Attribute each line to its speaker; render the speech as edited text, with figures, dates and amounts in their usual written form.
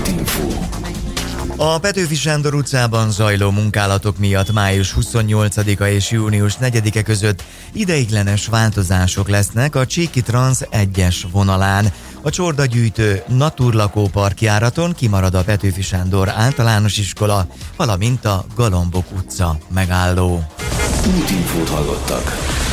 Speaker 1: Útinfo.
Speaker 2: A Petőfi Sándor utcában zajló munkálatok miatt május 28-a és június 4-e között ideiglenes változások lesznek a Csíki Transz 1-es vonalán. A csordagyűjtő Naturlakópark járaton kimarad a Petőfi Sándor általános iskola, valamint a Galambok utca megálló.
Speaker 1: Útinfót hallottak.